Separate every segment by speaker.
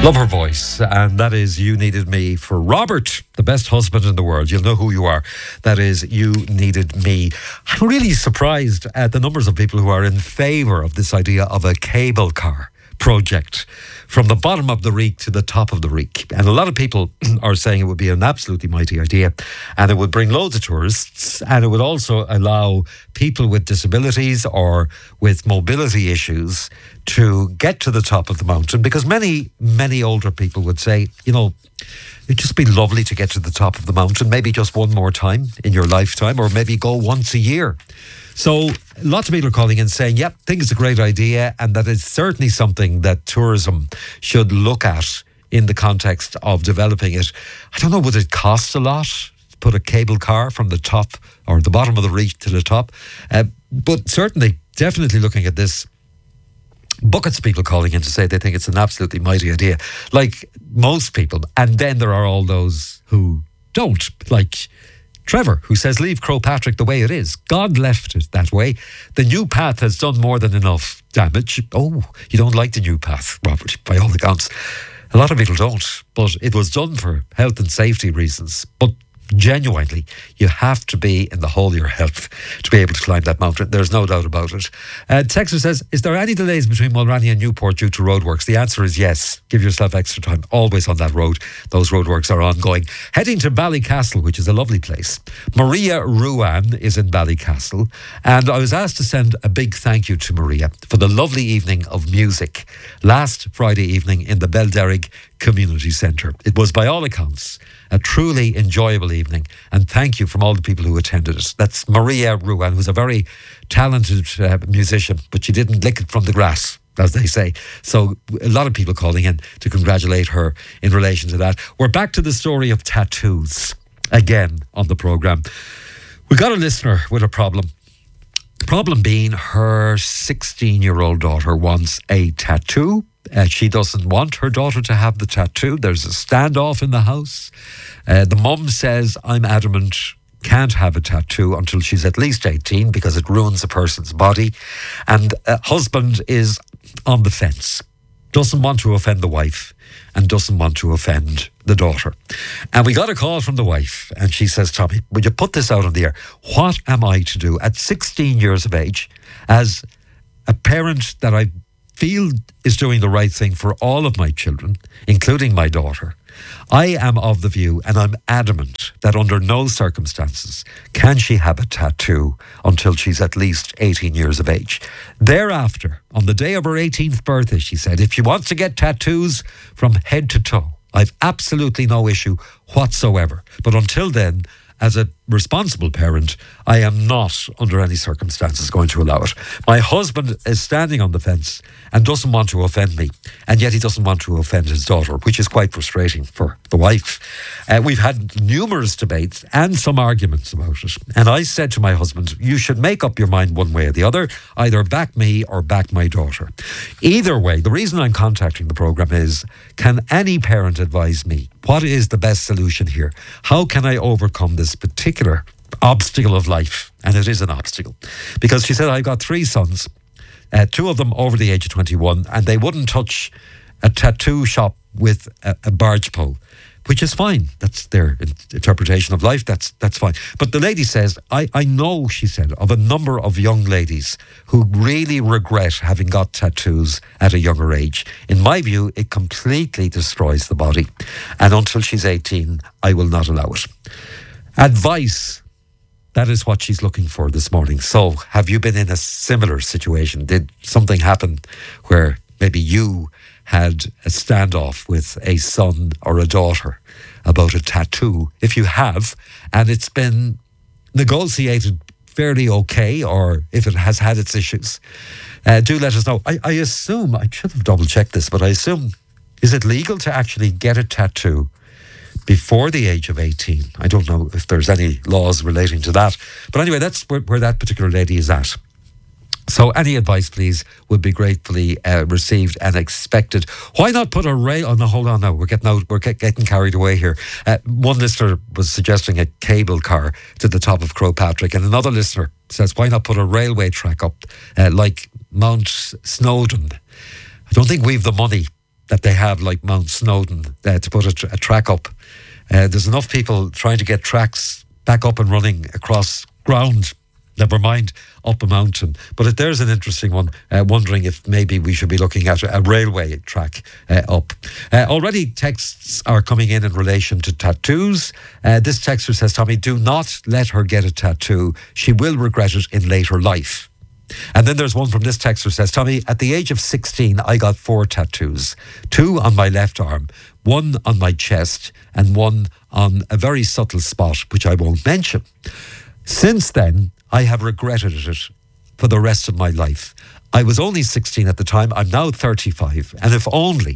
Speaker 1: Love her voice, and that is You Needed Me for Robert, the best husband in the world. You'll know who you are. That is You Needed Me. I'm really surprised at the numbers of people who are in favour of this idea of a cable car project from the bottom of the reek to the top of the reek. And a lot of people are saying it would be an absolutely mighty idea, and it would bring loads of tourists, and it would also allow people with disabilities or with mobility issues to get to the top of the mountain, because many older people would say, you know, it'd just be lovely to get to the top of the mountain, maybe just one more time in your lifetime, or maybe go once a year. So lots of people are calling in saying, yep, think it's a great idea, and that it's certainly something that tourism should look at in the context of developing it. I don't know, would it cost a lot to put a cable car from the top or the bottom of the reach to the top? But certainly, definitely looking at this. Buckets of people calling in to say they think it's an absolutely mighty idea, like most people. And then there are all those who don't, like Trevor, who says, leave Croagh Patrick the way it is. God left it that way. The new path has done more than enough damage. Oh, you don't like the new path, Robert, by all accounts. A lot of people don't, but it was done for health and safety reasons. But genuinely, you have to be in the whole of your health to be able to climb that mountain. There's no doubt about it. Texter says, is there any delays between Mulranny and Newport due to roadworks? The answer is yes. Give yourself extra time. Always on that road. Those roadworks are ongoing. Heading to Ballycastle, which is a lovely place. Maria Ruan is in Ballycastle, and I was asked to send a big thank you to Maria for the lovely evening of music last Friday evening in the Belderrig Community Centre. It was, by all accounts, a truly enjoyable evening, and thank you from all the people who attended it. That's Maria Ruan, who's a very talented musician, but she didn't lick it from the grass, as they say. So a lot of people calling in to congratulate her in relation to that. We're back to the story of tattoos again on the programme. We got a listener with a problem. The problem being her 16-year-old daughter wants a tattoo. She doesn't want her daughter to have the tattoo. There's a standoff in the house. The mum says, I'm adamant, can't have a tattoo until she's at least 18 because it ruins a person's body. And husband is on the fence, doesn't want to offend the wife and doesn't want to offend the daughter. And we got a call from the wife, and she says, Tommy, would you put this out on the air? What am I to do at 16 years of age as a parent that I feel is doing the right thing for all of my children, including my daughter? I am of the view, and I'm adamant, that under no circumstances can she have a tattoo until she's at least 18 years of age. Thereafter, on the day of her 18th birthday, she said, if she wants to get tattoos from head to toe, I've absolutely no issue whatsoever. But until then, as a responsible parent, I am not under any circumstances going to allow it. My husband is standing on the fence and doesn't want to offend me, and yet he doesn't want to offend his daughter, which is quite frustrating for the wife. We've had numerous debates and some arguments about it. And I said to my husband, you should make up your mind one way or the other, either back me or back my daughter. Either way, the reason I'm contacting the programme is, can any parent advise me? What is the best solution here? How can I overcome this particular obstacle of life? And it is an obstacle. Because she said, I've got 3 sons, 2 of them over the age of 21, and they wouldn't touch a tattoo shop with a barge pole, which is fine. That's their interpretation of life. That's fine. But the lady says, I know, she said, of a number of young ladies who really regret having got tattoos at a younger age. In my view, it completely destroys the body. And until she's 18, I will not allow it. Advice. That is what she's looking for this morning. So, have you been in a similar situation? Did something happen where maybe you had a standoff with a son or a daughter about a tattoo? If you have, and it's been negotiated fairly okay, or if it has had its issues, do let us know. I assume, I should have double checked this, but I assume, is it legal to actually get a tattoo before the age of 18? I don't know if there's any laws relating to that. But anyway, that's where that particular lady is at. So any advice, please, would be gratefully received and expected. Why not put a rail... Oh, no, hold on now. We're getting carried away here. One listener was suggesting a cable car to the top of Croagh Patrick, and another listener says, why not put a railway track up like Mount Snowdon? I don't think we've the money that they have, like Mount Snowdon, to put a track up. There's enough people trying to get tracks back up and running across ground, never mind up a mountain. But there's an interesting one, wondering if maybe we should be looking at a railway track up. Already texts are coming in relation to tattoos. This texter says, Tommy, do not let her get a tattoo. She will regret it in later life. And then there's one from this texter says, Tommy, at the age of 16, I got 4 tattoos. 2 on my left arm, 1 on my chest, and 1 on a very subtle spot, which I won't mention. Since then, I have regretted it for the rest of my life. I was only 16 at the time. I'm now 35. And if only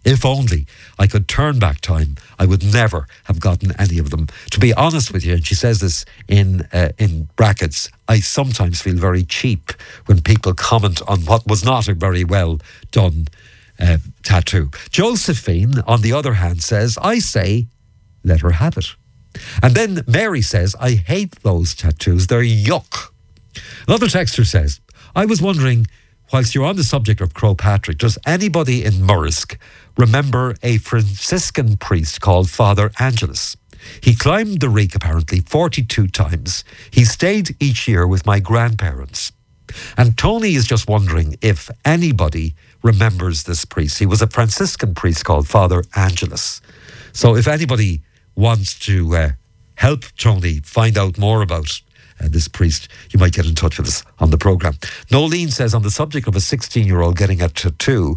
Speaker 1: I could turn back time, I would never have gotten any of them. To be honest with you, and she says this in brackets, I sometimes feel very cheap when people comment on what was not a very well done tattoo. Josephine, on the other hand, says, I say, let her have it. And then Mary says, I hate those tattoos. They're yuck. Another texter says, I was wondering, whilst you're on the subject of Croagh Patrick, does anybody in Murrisk remember a Franciscan priest called Father Angelus? He climbed the Reek apparently 42 times. He stayed each year with my grandparents. And Tony is just wondering if anybody remembers this priest. He was a Franciscan priest called Father Angelus. So if anybody wants to help Tony find out more about this priest, you might get in touch with us on the programme. Nolene says, on the subject of a 16-year-old getting a tattoo,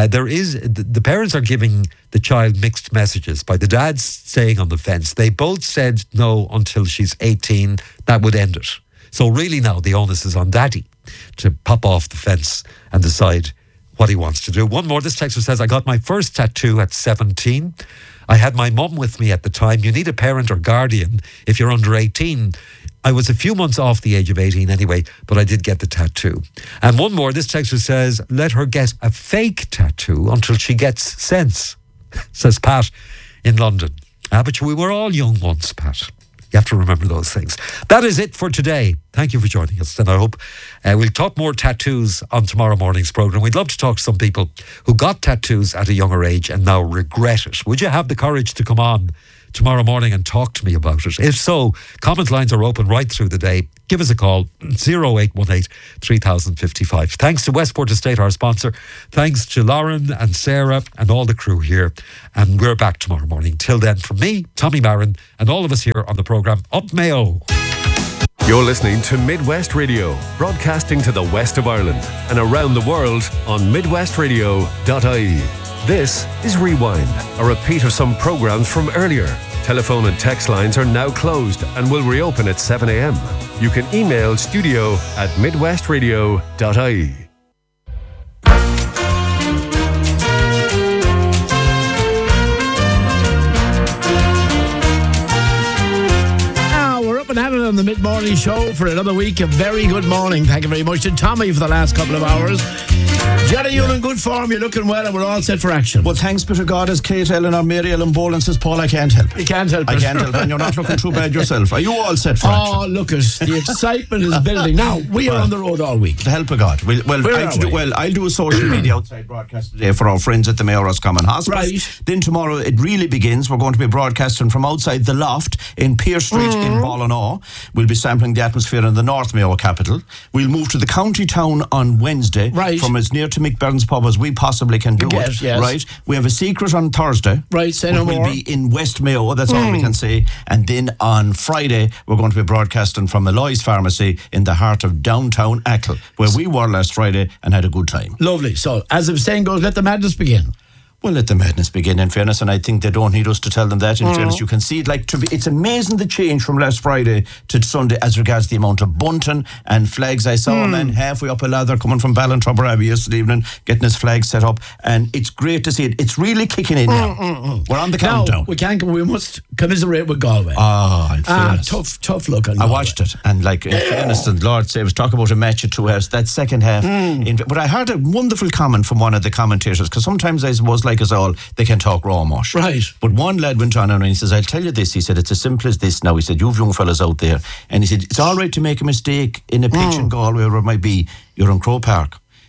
Speaker 1: the parents are giving the child mixed messages. By the dad staying on the fence, they both said no until she's 18. That would end it. So really now the onus is on daddy to pop off the fence and decide what he wants to do. One more. This texter says, I got my first tattoo at 17. I had my mum with me at the time. You need a parent or guardian if you're under 18. I was a few months off the age of 18 anyway, but I did get the tattoo. And one more, this texter says, let her get a fake tattoo until she gets sense, says Pat in London. But we were all young once, Pat. You have to remember those things. That is it for today. Thank you for joining us. And I hope we'll talk more tattoos on tomorrow morning's programme. We'd love to talk to some people who got tattoos at a younger age and now regret it. Would you have the courage to come on tomorrow morning and talk to me about it? If so, comment lines are open right through the day. Give us a call, 0818 3055. Thanks to Westport Estate, our sponsor. Thanks to Lauren and Sarah and all the crew here. And we're back tomorrow morning. Till then, from me, Tommy Marin, and all of us here on the programme, Up Mayo.
Speaker 2: You're listening to Midwest Radio, broadcasting to the west of Ireland and around the world on midwestradio.ie. This is Rewind, a repeat of some programmes from earlier. Telephone and text lines are now closed and will reopen at 7 a.m. You can email studio@midwestradio.ie.
Speaker 3: We're up and at it on the mid-morning show for another week. A very good morning. Thank you very much to Tommy for the last couple of hours. Johnny, you're in good form, you're looking well, and we're all set for action.
Speaker 4: Well, thanks be to God, as Kate Eleanor, Mary Ellen Boland says, Paul, I can't help it.
Speaker 3: You can't help it.
Speaker 4: I can't help it, and you're not looking too bad yourself. Are you all set for action?
Speaker 3: Oh, look at the excitement is building. Now, we are on the road all week.
Speaker 4: The help of God. I'll do a social media outside broadcast today for our friends at the Mayo Roscommon Hospital.
Speaker 3: Right.
Speaker 4: Then tomorrow it really begins. We're going to be broadcasting from outside the Loft in Pearse Street in Ballinaw. We'll be sampling the atmosphere in the North Mayo capital. We'll move to the county town on Wednesday, from as near to Mick Byrne's pub as we possibly can do it.
Speaker 3: Yes.
Speaker 4: Right. We have a secret on Thursday.
Speaker 3: Right, say no more.
Speaker 4: We'll be in West Mayo, that's all we can say. And then on Friday, we're going to be broadcasting from Eloy's Pharmacy in the heart of downtown Achill, where we were last Friday and had a good time.
Speaker 3: Lovely. So, as the saying goes, let the madness begin.
Speaker 4: Well, let the madness begin, in fairness, and I think they don't need us to tell them that, in fairness. You can see it it's amazing the change from last Friday to Sunday as regards the amount of bunting and flags. I saw a man halfway up a ladder coming from Ballintrubber Abbey yesterday evening, getting his flag set up, and it's great to see it. It's really kicking in now. We're on the countdown.
Speaker 3: We must commiserate with Galway.
Speaker 4: In fairness.
Speaker 3: Tough look on
Speaker 4: I watched it, and in fairness, the Lord say, I was talking about a match at 2 halves, that second half. But I heard a wonderful comment from one of the commentators, because sometimes I suppose, like us all, they can talk raw mush.
Speaker 3: Right.
Speaker 4: But one lad went on and he says, I'll tell you this. He said, it's as simple as this now. He said, you've young fellas out there. And he said, it's all right to make a mistake in a pitch in Galway, or it might be, you're in Croagh Park.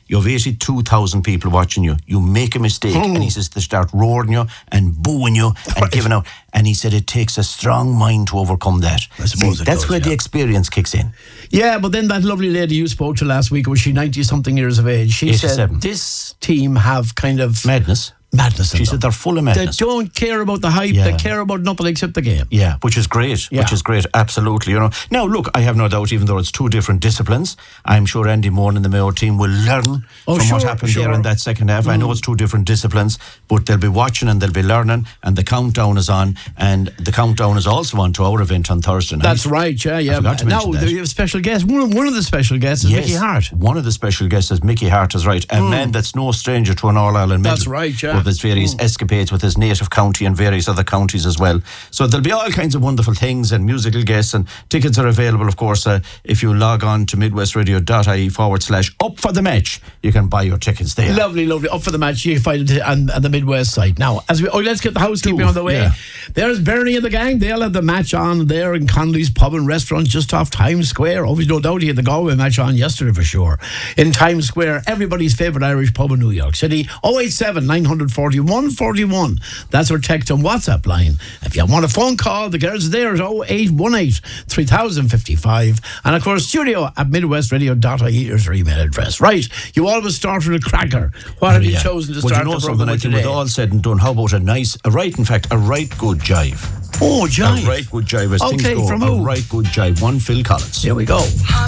Speaker 4: You have 82,000 people watching you. You make a mistake, and he says they start roaring you and booing you and giving out. And he said it takes a strong mind to overcome that.
Speaker 3: I suppose
Speaker 4: that's where the experience kicks in.
Speaker 3: Yeah, but then that lovely lady you spoke to last week, was she 90-something years of age? She
Speaker 4: 87.
Speaker 3: said this team have kind of
Speaker 4: Madness.
Speaker 3: She
Speaker 4: said they're full of
Speaker 3: They
Speaker 4: madness.
Speaker 3: don't care about the hype.
Speaker 4: Yeah.
Speaker 3: They care about nothing except the game.
Speaker 4: Yeah, which is great.
Speaker 3: Yeah.
Speaker 4: Which is great, absolutely. You know. Now, look, I have no doubt, even though it's two different disciplines, I'm sure Andy Moore and the Mayo team will learn from what happened there in that second half. I know it's two different disciplines, but they'll be watching and they'll be learning, and the countdown is on, and the countdown is also on to our event on Thursday night.
Speaker 3: That's right, yeah.
Speaker 4: forgot to mention
Speaker 3: Now,
Speaker 4: that.
Speaker 3: you have a special guest. One of the special guests is
Speaker 4: Yes,
Speaker 3: Mickey Hart.
Speaker 4: One of the special guests is Mickey Hart, is right. A man that's no stranger to an All-Ireland medal.
Speaker 3: That's right, yeah.
Speaker 4: With his various escapades with his native county and various other counties as well. So there'll be all kinds of wonderful things and musical guests, and tickets are available, of course, if you log on to midwestradio.ie/up for the match. You can buy your tickets there.
Speaker 3: Lovely. Up for the match. You can find it on the Midwest site. Now, let's get the housekeeping on the way.
Speaker 4: Yeah.
Speaker 3: There's Bernie and the gang. They'll have the match on there in Connolly's Pub and Restaurant just off Times Square. Always no doubt he had the Galway match on yesterday for sure. In Times Square, everybody's favourite Irish pub in New York City. 087 941 41. That's our text and WhatsApp line. If you want a phone call, the girls are there at 0818 3055. And of course, studio@midwestradio.ie is our email address. Right, you always start with a cracker. What have you chosen to
Speaker 4: Well,
Speaker 3: start
Speaker 4: you know
Speaker 3: the
Speaker 4: something,
Speaker 3: program
Speaker 4: I
Speaker 3: with
Speaker 4: think
Speaker 3: today?
Speaker 4: with all said and done, how about a right good jive.
Speaker 3: Oh, jive.
Speaker 4: A right good jive as things
Speaker 3: Okay,
Speaker 4: go.
Speaker 3: from
Speaker 4: A
Speaker 3: who?
Speaker 4: right good jive. One Phil Collins.
Speaker 3: Here we go.